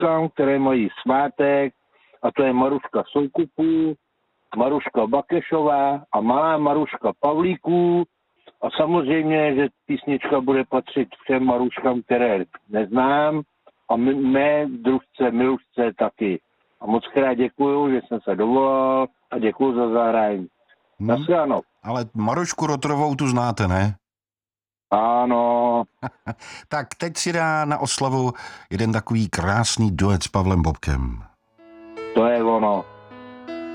Maruškám, které mají svátek, a to je Maruška Soukupů, Maruška Bakešová a malá Maruška Pavlíků. A samozřejmě, že písnička bude patřit všem Maruškám, které neznám, a mé družce, milušce taky. A moc krát děkuju, že jsem se dovolal a děkuju za zahrání. Naschledanou. Ale Marušku Rotrovou tu znáte, ne? Ano. Tak teď si dá na oslavu jeden takový krásný duet s Pavlem Bobkem. To je ono.